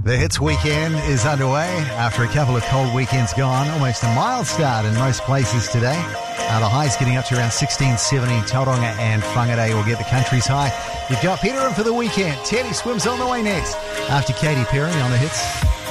The Hits weekend is underway after a couple of cold weekends gone. Almost a mild start in most places today. The high's getting up to around 16, 17. Tauranga and Whangarei will get the country's high. You've got Peter in for the weekend. Teddy Swims on the way next after Katy Perry on The Hits.